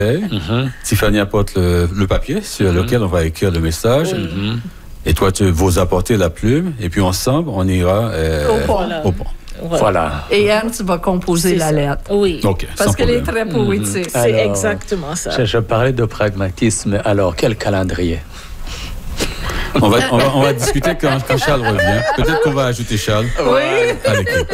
Tiffany apporte le papier sur lequel on va écrire le message. Et toi, tu vas apporter la plume. Et puis ensemble, on ira au pont. Voilà. Et Ernst va composer la lettre. Oui. Okay, parce qu'elle est très poétique. C'est exactement ça. Je parlais de pragmatisme. Alors, quel calendrier? On va discuter quand Charles revient. Peut-être qu'on va ajouter Charles à l'équipe.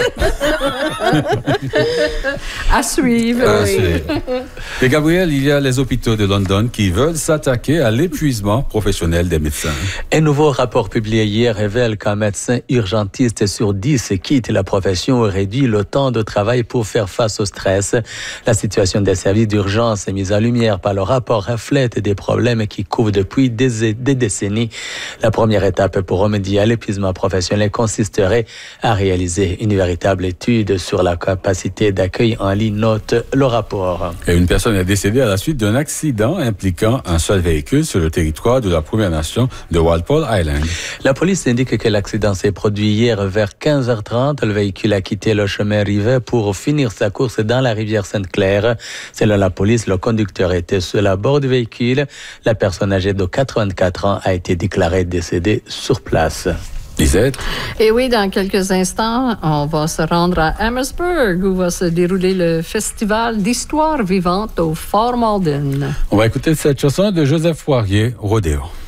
À suivre. Et Gabriel, il y a les hôpitaux de London qui veulent s'attaquer à l'épuisement professionnel des médecins. Un nouveau rapport publié hier révèle qu'un médecin urgentiste sur 10 quitte la profession et réduit le temps de travail pour faire face au stress. La situation des services d'urgence mise en lumière par le rapport reflète des problèmes qui couvrent depuis des décennies. La première étape pour remédier à l'épuisement professionnel consisterait à réaliser une véritable étude sur la capacité d'accueil en ligne, note le rapport. Et une personne est décédée à la suite d'un accident impliquant un seul véhicule sur le territoire de la Première Nation de Walpole Island. La police indique que l'accident s'est produit hier vers 15h30. Le véhicule a quitté le chemin Rivet pour finir sa course dans la rivière Sainte-Claire. Selon la police, le conducteur était seul à bord du véhicule. La personne âgée de 84 ans a été déclarée décédée sur place. Lisette? Et oui, dans quelques instants, on va se rendre à Amherstburg où va se dérouler le festival d'histoire vivante au Fort Malden. On va écouter cette chanson de Joseph Poirier, Rodéo.